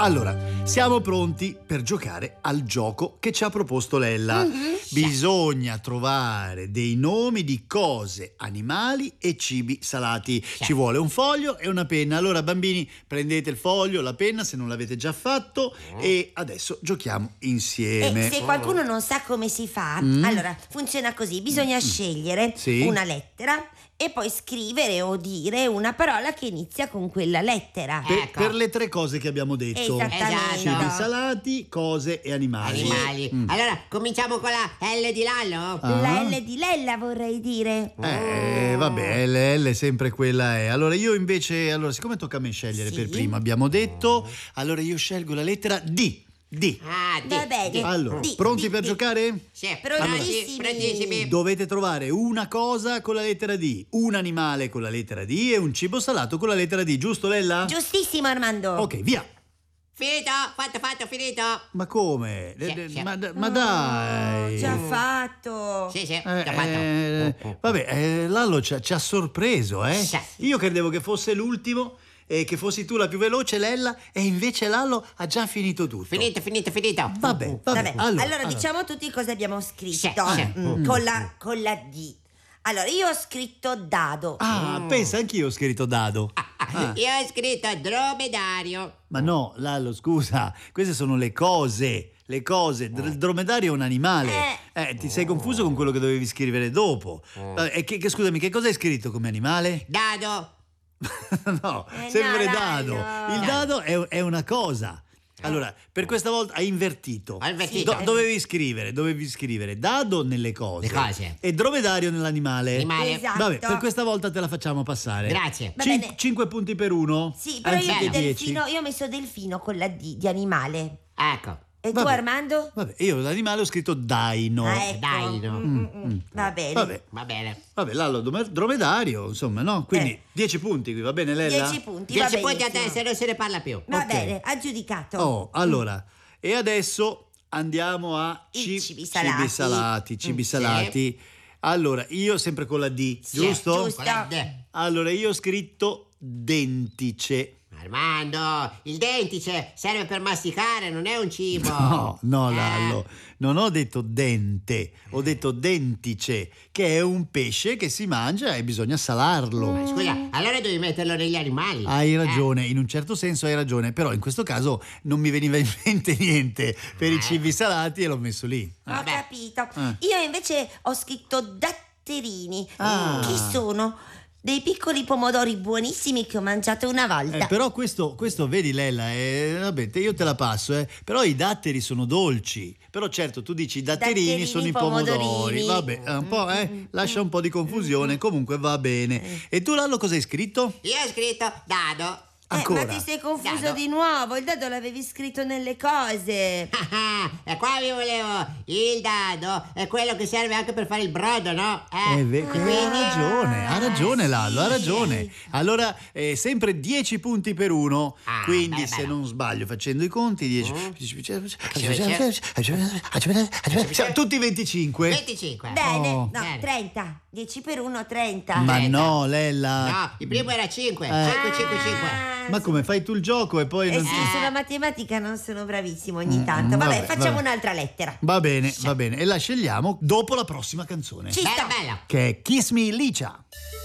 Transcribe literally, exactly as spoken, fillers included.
Allora, siamo pronti per giocare al gioco che ci ha proposto Lella. Mm-hmm. Bisogna trovare dei nomi di cose, animali e cibi salati. Ci vuole un foglio e una penna. Allora, bambini, prendete il foglio, la penna, se non l'avete già fatto, e adesso giochiamo insieme. E se qualcuno non sa come si fa, Mm. allora funziona così: bisogna scegliere Sì. una lettera e poi scrivere o dire una parola che inizia con quella lettera. Per, Ecco. per le tre cose che abbiamo detto. Esattamente. Cibi salati, cose e animali. Animali. Mm. Allora, cominciamo con la L di Lallo? Ah. La L di Lella, vorrei dire. Eh, vabbè, L L sempre quella è. Allora io invece, allora siccome tocca a me scegliere Sì. per primo, abbiamo detto, allora io scelgo la lettera D. D. Ah, di, Va bene. di. Allora, D, pronti D, per D. giocare? Sì, Prontissimi. prontissimi. Dovete trovare una cosa con la lettera D, un animale con la lettera D e un cibo salato con la lettera D, giusto Lella? Giustissimo, Armando. Ok, via. Finito, fatto, fatto, finito. Ma come? Sì, Eh, sì. Ma, ma dai. Già fatto. Sì, sì, Eh, già fatto. eh, vabbè, eh, Lallo ci ha, ci ha sorpreso, eh? Sì. Io credevo che fosse l'ultimo e che fossi tu la più veloce, Lella, e invece Lallo ha già finito tutto. Finito, finito, finito. Vabbè, vabbè. Vabbè, allora, allora, diciamo tutti cosa abbiamo scritto. Sì, sì. Mm, con, la, con la D. Allora, io ho scritto dado. Ah, pensa, anch'io ho scritto dado. Ah. Io ho scritto dromedario. Ma no, Lallo, scusa, queste sono le cose. Le cose, Dr- il dromedario è un animale. Eh, ti sei confuso con quello che dovevi scrivere dopo. Vabbè, e che, che- scusami, che cosa hai scritto come animale? Dado. No, Eh, sempre no, dado. Lallo. Il dado è, è una cosa. Allora, per questa volta hai invertito. Ho invertito. Do- dovevi scrivere, dovevi scrivere dado nelle cose, Le cose. e dromedario nell'animale. Animale. Esatto. Vabbè, per questa volta te la facciamo passare. Grazie. Va Cin- bene. cinque punti per uno. Sì, però io, anziché di dieci. delfino, io ho messo delfino con la D di animale. Ecco. E tu, Vabbè. Armando? Vabbè, io l'animale ho scritto daino. Ah, ecco. Dai, no. Mm, mm, mm. Va bene. Vabbè, Va bene. vabbè, Lallo, dome- dromedario, insomma, no? Quindi Eh. dieci punti qui, va bene Lella? Dieci punti, va Dieci punti a benissimo. te, se non se ne parla più. Va Ok. bene, aggiudicato. Oh, allora, e adesso andiamo a I ci- cibi salati. cibi salati, cibi Mm, salati. Allora, io sempre con la D, Sì, giusto? giusto. Con la D. Allora, io ho scritto dentice. Armando, il dentice serve per masticare, non è un cibo. No, no, Eh. Lallo, non ho detto dente, ho detto dentice, che è un pesce che si mangia e bisogna salarlo. Scusa, allora devi metterlo negli animali. Hai Eh. ragione, in un certo senso hai ragione, però in questo caso non mi veniva in mente niente per i cibi salati e l'ho messo lì. Ho Vabbè. capito. Eh. Io invece ho scritto datterini, Ah. che sono dei piccoli pomodori buonissimi che ho mangiato una volta. Eh, però questo, questo vedi Lella, eh, vabbè, te- io te la passo, eh, però i datteri sono dolci, però certo tu dici i datterini, Datterini, sono i pomodori, pomodorini. vabbè, è un po', eh, lascia un po' di confusione, comunque va Eh. bene. E tu Lallo cosa hai scritto? Io ho scritto dado. Eh, Ancora? ma ti sei confuso Dado. di nuovo, il dado l'avevi scritto nelle cose. Ah, e qua vi volevo. Il dado è quello che serve anche per fare il brodo, no? Eh, Eh, ve- quindi- ha ragione, ha ragione Lallo, ha sì. ragione. Allora, eh, sempre dieci punti per uno, Ah, quindi bello, se bello. non sbaglio, facendo i conti, dieci... sì. tutti venticinque. venticinque. Bene, Oh. no, Bene. trenta. dieci per uno, trenta. Ma trenta. no, Lella. No, il primo era cinque. Eh. cinque, cinque, cinque. Ah, Ma come fai tu il gioco e poi Eh non sì, ti- sulla matematica non sono bravissimo ogni tanto. Vabbè, vabbè, facciamo vabbè. un'altra lettera. Va bene, va bene. E la scegliamo dopo la prossima canzone, Ci Bella, sta. bella. che è Kiss Me Licia.